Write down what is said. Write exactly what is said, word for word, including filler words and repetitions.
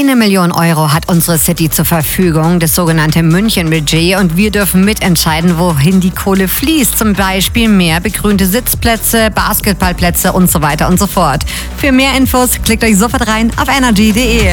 Eine Million Euro hat unsere City zur Verfügung, das sogenannte München-Budget, und wir dürfen mitentscheiden, wohin die Kohle fließt. Zum Beispiel mehr begrünte Sitzplätze, Basketballplätze und so weiter und so fort. Für mehr Infos klickt euch sofort rein auf energy punkt de.